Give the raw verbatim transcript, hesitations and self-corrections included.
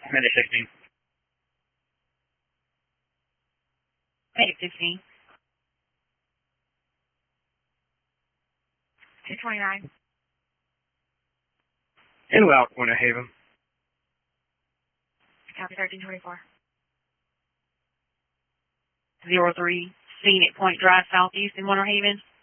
Minute sixteen. Minute fifteen. two twenty-nine. Inbound, Winter Haven. Copy thirteen twenty-four. Zero three, Scenic Point Drive Southeast in Winter Haven.